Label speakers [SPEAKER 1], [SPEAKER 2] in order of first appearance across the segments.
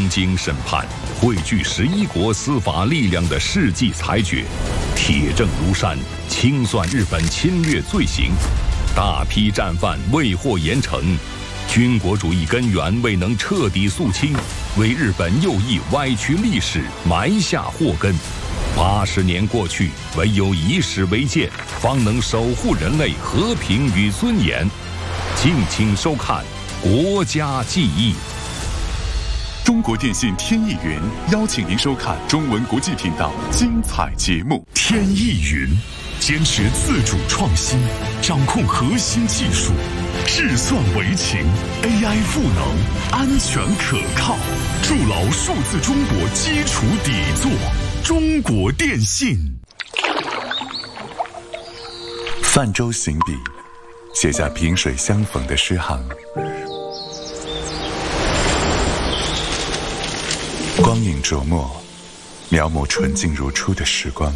[SPEAKER 1] 东京审判，汇聚11国司法力量的世纪裁决，铁证如山，清算日本侵略罪行，大批战犯未获严惩，军国主义根源未能彻底肃清，为日本右翼歪曲历史埋下祸根。80年过去，唯有以史为鉴，方能守护人类和平与尊严。敬请收看《国家记忆》。
[SPEAKER 2] 中国电信天翼云邀请您收看中文国际频道精彩节目。
[SPEAKER 3] 天翼云坚持自主创新，掌控核心技术，智算为情 ，AI 赋能，安全可靠，筑牢数字中国基础底座。中国电信。
[SPEAKER 2] 泛舟行笔，写下萍水相逢的诗行。光影琢磨，描摹纯净如初的时光。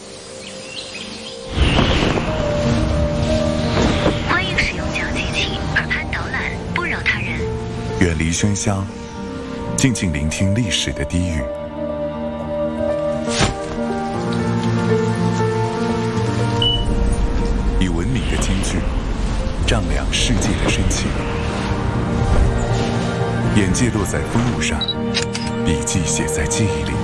[SPEAKER 4] 欢迎使用小机器，耳畔导览，不扰他人。
[SPEAKER 2] 远离喧嚣，静静聆听历史的低语。以文明的金句，丈量世界的深情。眼界落在风物上，笔记写在记忆里。